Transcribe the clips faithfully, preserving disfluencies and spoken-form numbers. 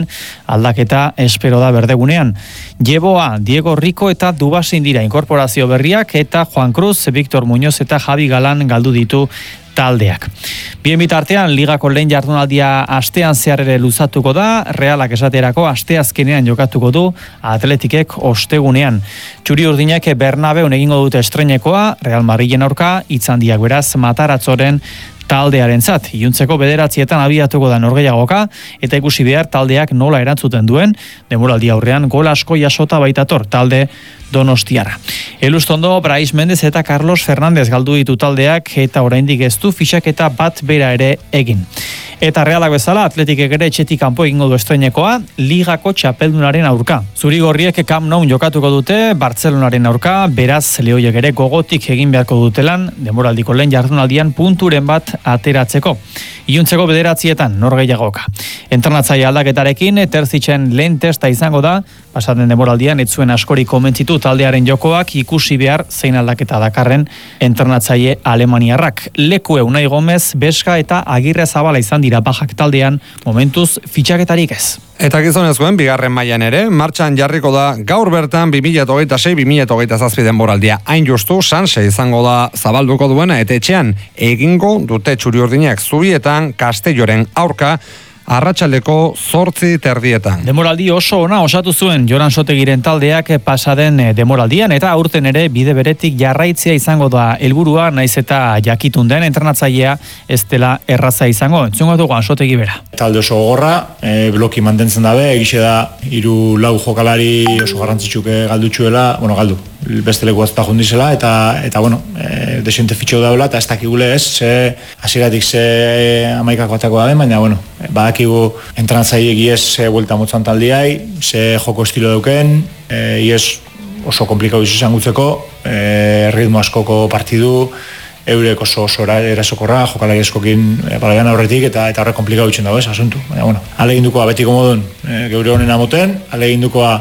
aldaketa espero da berdegunean. Jeboa, Diego Rico eta Dubasin dira inkorporazio berriak eta Juan Cruz, Victor Muñoz eta Javi Galan galdu ditu taldeak. Bien bitartean, ligako lehen jardunaldia astean zehar ere luzatuko da, Realak esaterako asteazkenean jokatuko du, Atletikek ostegunean. Txuri urdinak Bernabeun egingo dute estreinekoa, Real Madrilen aurka, itzandiak beraz Mataratzoren taldearentzat. Iluntzeko bederatzietan abiatuko da norgehiagoka eta ikusi behar taldeak nola erantzuten duen, denboraldi aurrean gol asko jasota baitator talde Donostiarra. Elustondo, Brais Mendez eta Carlos Fernández galdu ditu taldeak eta oraindik ez du fixaketa bat bera ere egin. Eta Realak bezala, Atletikek ere etxetik kanpo egingo du estreinekoa, ligako txapeldunaren aurka. Zurigorriek Camp Nou jokatuko dute, Bartzelonaren aurka, beraz Lehoiek ere gogotik egin beharko dutelan, denboraldiko lehen jardunaldian punturen bat ateratzeko. Iluntzeko bederatzietan, norgehiagoka. Entrenatzaile aldaketarekin, Terzitzen lehen testa izango da, pasaten denboraldian ez zuen askori komentzitu taldearen jokoak ikusi behar zein aldaketa dakarren entrenatzaile alemaniarrak. Lekue Unai Gomez, Beska eta Agirre Zabala izan dira bajak taldean, momentuz fitxaketarik ez. Eta gizonezkoen bigarren mailan ere, martxan jarriko da gaur bertan bi mila hogeita sei bi mila hogeita zazpi denboraldia. Hain justu, Sanse izango da zabalduko duena eta etxean egingo dute txuri-urdinak Zubietan Castelloren aurka, arratsaldeko zortzi terdietan. Demoraldi oso ona osatu zuen Joran Sotegiren taldeak pasaden demoraldian eta aurten ere bide beretik jarraitzea izango da helburua, naiz eta jakitun den entrenatzailea ez dela erraza izango. Entzungo dugu Sotegi bera. Talde oso gogorra, e, bloki mantentzen dabe, egixe da hiru lau jokalari oso garrantzitsuk galdutxuela, bueno, galdu. Beste leku azta jundizela eta eta bueno, e, desente fitxo daula eta ez dakigule ez, ze hasieratik ze amaikako atako da, baina bueno, badakigu entrenatzaile egiez ze buelta motzan taldiai, ze joko estilo duken, e, iez oso komplikau izan gutzeko, e, ritmo askoko partidu, eurek oso oso erasokorra, jokalari eskokin e, balagan aurretik eta eta horrek komplikau itzen dago ez, asuntu. Baina bueno, alegindukoa betiko modun e, geure honen amoten, alegindukoa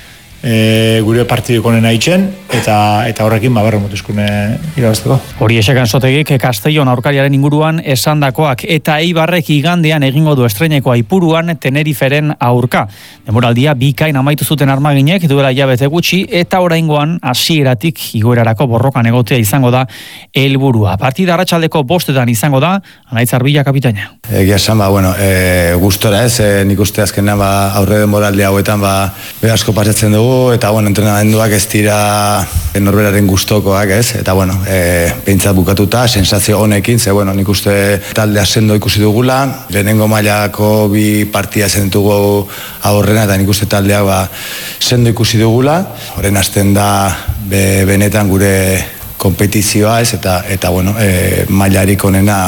E, gure partidiko nena itxen eta eta horrekin baberre motuzkune irabazteko. Hori esakan Sotegik Castellon aurkariaren inguruan esandakoak eta Eibarrek igandean egingo du estreinekoa Ipuruan Teneriferen aurka. Demoraldia bikain amaitu zuten armaginek duela hilabete gutxi eta oraingoan hasieratik igoerarako borrokan egotea izango da helburua. Partida arratsaldeko bostetan izango da, Anaitz Arbilla kapitaina. Egia esan, ba, bueno, e, gustora ez, e, nik uste azkenean ba, aurre denboraldi hauetan ba, asko pasatzen dugu eta bueno, entrenamenduak ez dira norberaren gustokoak, ez? Eta bueno, e, behintzat bukatuta, sensazio honekin, ze bueno, nik uste taldea sendo ikusi dugula, lehenengo mailako bi partia zentugu aurrena eta nik uste taldeak ba, sendo ikusi dugula, horren hasten da be, benetan gure kompetizioa, ez? Eta, eta bueno, e, mailarik onena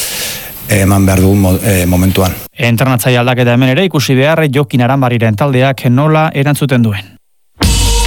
eman behar dugun e, momentuan. Entrenatzaile aldaketa hemen ere ikusi behar Jokin Aranbarriren taldeak nola erantzuten duen.